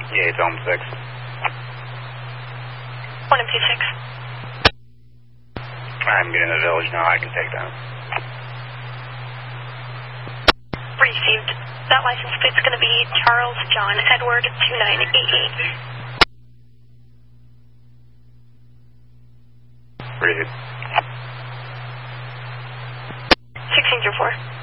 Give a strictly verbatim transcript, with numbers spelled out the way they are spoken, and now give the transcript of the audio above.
Yeah, it's home six. one M P six. I'm getting the village now. I can take that. Received. That license plate's going to be Charles John Edward two nine eight eight. Received. sixteen zero four.